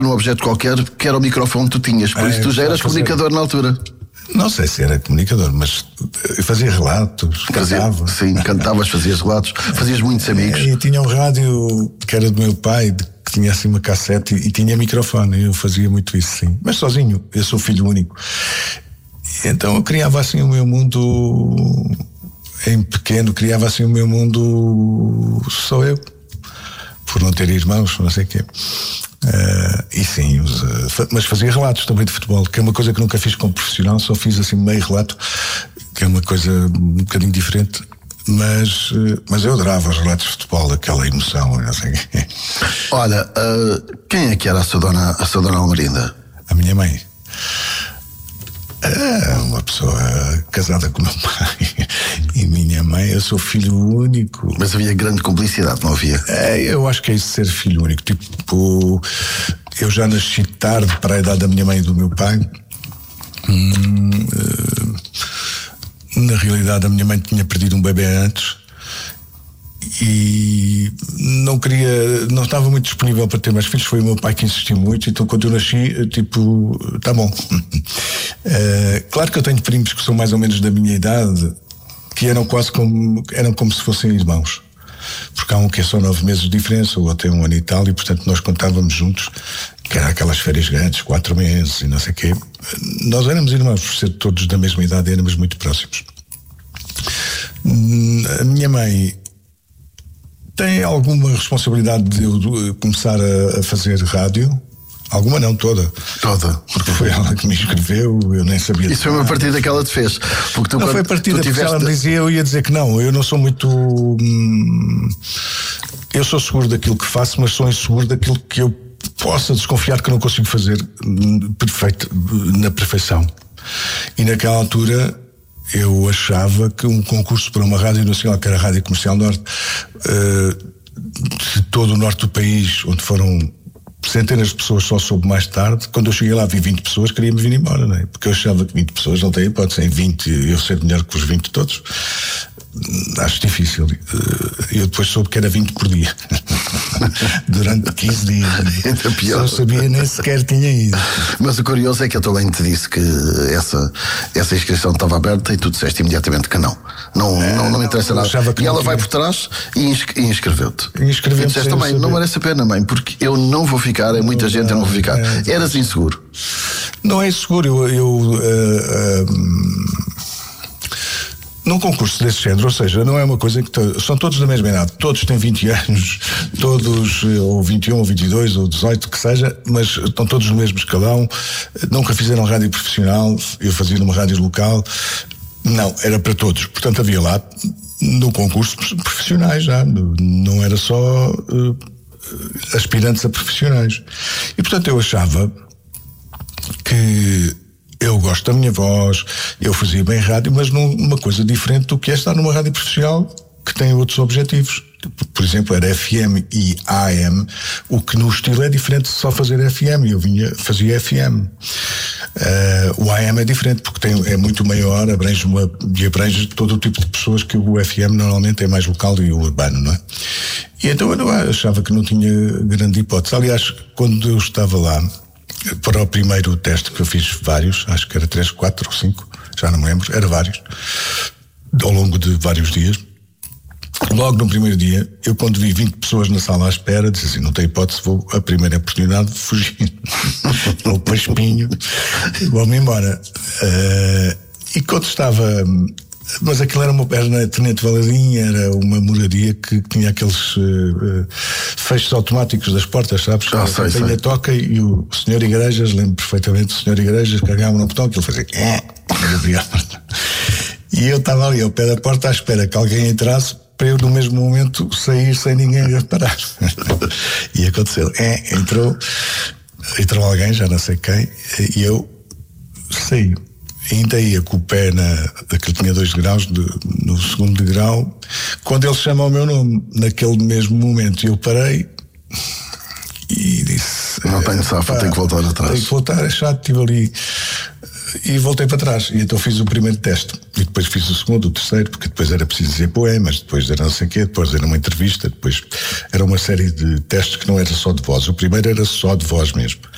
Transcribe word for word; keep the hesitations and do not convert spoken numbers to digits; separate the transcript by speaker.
Speaker 1: num objeto qualquer que era o microfone que tu tinhas. Por
Speaker 2: é,
Speaker 1: isso tu já eras comunicador na altura.
Speaker 2: Não sei se era comunicador, mas eu fazia relatos,
Speaker 1: Fazia,
Speaker 2: cantava.
Speaker 1: Sim, cantavas, fazias relatos, fazias muitos amigos.
Speaker 2: É, e tinha um rádio que era do meu pai, que tinha assim uma cassete e, e tinha microfone, e eu fazia muito isso, sim. Mas sozinho, eu sou filho único. Então eu criava assim o meu mundo em pequeno, criava assim o meu mundo só eu, por não ter irmãos, não sei o quê. Uh, e sim, os, uh, fa- mas fazia relatos também de futebol, que é uma coisa que nunca fiz como profissional, só fiz assim meio relato, que é uma coisa um bocadinho diferente, mas, uh, mas eu adorava os relatos de futebol, aquela emoção, não sei.
Speaker 1: Olha, uh, quem é que era a sua dona, a sua dona Almerinda?
Speaker 2: A minha mãe. É uma pessoa casada com o meu pai e minha mãe, eu sou filho único.
Speaker 1: Mas havia grande cumplicidade, não havia?
Speaker 2: É, eu acho que é isso ser filho único. Tipo, eu já nasci tarde para a idade da minha mãe e do meu pai. Hum, na realidade, a minha mãe tinha perdido um bebê antes e não queria, não estava muito disponível para ter mais filhos. Foi o meu pai que insistiu muito. Então, quando eu nasci, tipo, tá bom. Uh, claro que eu tenho primos que são mais ou menos da minha idade, que eram quase como, eram como se fossem irmãos, porque há um que é só nove meses de diferença, o outro é um ano e tal, e portanto nós contávamos juntos, que era aquelas férias grandes, quatro meses e não sei o quê. Nós éramos irmãos, por ser todos da mesma idade, éramos muito próximos. A minha mãe tem alguma responsabilidade de eu começar a, a fazer rádio. Alguma não, toda.
Speaker 1: Toda.
Speaker 2: Porque foi ela que me escreveu, eu nem sabia.
Speaker 1: Isso foi uma partida que ela te fez. Porque tu,
Speaker 2: não
Speaker 1: quando,
Speaker 2: foi partida,
Speaker 1: tu tiveste...
Speaker 2: porque ela me dizia, eu ia dizer que não. Eu não sou muito... Hum, eu sou seguro daquilo que faço, mas sou inseguro daquilo que eu possa desconfiar que não consigo fazer perfeito, na perfeição. E naquela altura eu achava que um concurso para uma rádio nacional, que era a Rádio Comercial Norte, uh, de todo o norte do país, onde foram centenas de pessoas, só soube mais tarde. Quando eu cheguei lá vi vinte pessoas, queria-me vir embora, não é? Porque eu achava que vinte pessoas não tem hipótese, em vinte eu ser melhor que os vinte todos. Acho difícil. Eu depois soube que era vinte por dia. Durante quinze dias.
Speaker 1: Ainda pior.
Speaker 2: Só sabia, nem sequer tinha ido.
Speaker 1: Mas o curioso é que a tua mãe te disse que essa, essa inscrição estava aberta e tu disseste imediatamente que não. Não, é, não, não me interessa nada. E ela vai por trás e, inscre- e inscreveu-te.
Speaker 2: Inscreveu-te.
Speaker 1: E disseste também, não merece a pena, mãe, porque eu não vou ficar, é muita não, gente, eu não vou ficar. É, Eras inseguro.
Speaker 2: Não é inseguro, eu. eu uh, uh, num concurso desse género, ou seja, não é uma coisa que to- são todos da mesma idade, todos têm vinte anos, todos, ou vinte e um, ou vinte e dois, ou dezoito, que seja, mas estão todos no mesmo escalão, nunca fizeram rádio profissional, eu fazia numa rádio local, não, era para todos, portanto havia lá no concurso profissionais já, não era só uh, aspirantes a profissionais, e portanto eu achava que eu gosto da minha voz, eu fazia bem rádio, mas numa coisa diferente do que é estar numa rádio profissional que tem outros objetivos. Por exemplo, era F M e A M, o que no estilo é diferente de só fazer F M, eu vinha, fazia F M. Uh, o A M é diferente porque tem, é muito maior, abrange, uma, e abrange todo o tipo de pessoas que o F M normalmente é mais local e urbano, não é? E então eu achava que não tinha grande hipótese. Aliás, quando eu estava lá, para o primeiro teste que eu fiz vários, acho que era três, quatro ou cinco, já não me lembro, era vários, ao longo de vários dias. Logo no primeiro dia, eu quando vi vinte pessoas na sala à espera, disse assim, não tem hipótese, vou a primeira oportunidade fugir. Vou para espinho, vou-me embora. Uh, e quando estava... Mas aquilo era uma perna Tenente Valadim, era uma moradia que tinha aqueles uh, fechos automáticos das portas, sabes?
Speaker 1: Ah, sei,
Speaker 2: a
Speaker 1: sei.
Speaker 2: Toca e o senhor Igrejas, lembro perfeitamente, o senhor Igrejas carregava no botão que ele fazia. E eu estava ali ao pé da porta à espera que alguém entrasse para eu no mesmo momento sair sem ninguém reparar. E aconteceu. É, entrou, entrou alguém, já não sei quem, e eu saí. Ainda ia com o pé na, daquele tinha dois graus de, no segundo degrau, quando ele chama o meu nome naquele mesmo momento eu parei e disse,
Speaker 1: não tenho safa, tenho que voltar atrás,
Speaker 2: tenho que voltar, é chato, estive ali e voltei para trás, e então fiz o primeiro teste e depois fiz o segundo, o terceiro, porque depois era preciso dizer poemas, depois era não sei o quê, depois era uma entrevista, depois era uma série de testes que não era só de voz, o primeiro era só de voz mesmo.